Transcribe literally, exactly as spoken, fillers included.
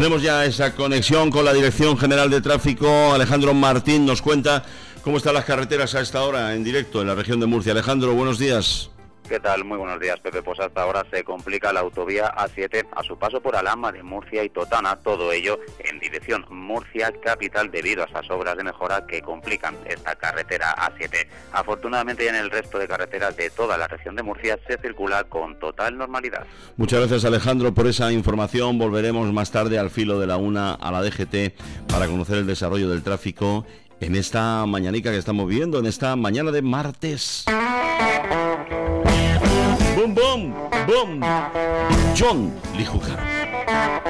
Tenemos ya esa conexión con la Dirección General de Tráfico. Alejandro Martín nos cuenta cómo están las carreteras a esta hora en directo en la región de Murcia. Alejandro, buenos días. ¿Qué tal? Muy buenos días, Pepe. Pues hasta ahora se complica la autovía A siete a su paso por Alhama de Murcia y Totana, todo ello en dirección Murcia capital debido a esas obras de mejora que complican esta carretera A siete. Afortunadamente en el resto de carreteras de toda la región de Murcia se circula con total normalidad. Muchas gracias, Alejandro, por esa información. Volveremos más tarde al filo de la una a la D G T para conocer el desarrollo del tráfico en esta mañanica que estamos viviendo, en esta mañana de martes. Boom, boom, boom. John Lee Hooker.